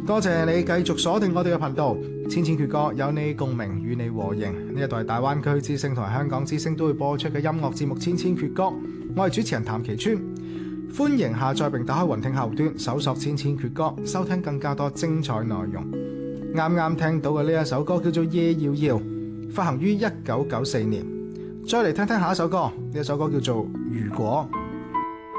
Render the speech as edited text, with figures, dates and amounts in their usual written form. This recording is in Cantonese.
多謝你繼續鎖定我哋嘅頻道，千千闕歌有你共鳴，與你和應。呢一度係大灣區之聲同埋香港之聲都會播出嘅音樂節目《千千闕歌》，我係主持人譚其川，歡迎下載並打開雲聽客戶端，搜索千千闕歌，收聽更加多精彩內容。啱啱聽到嘅呢一首歌叫做《夜遙遙》，發行於1994年。再嚟聽聽下一首歌，呢一首歌叫做《如果》。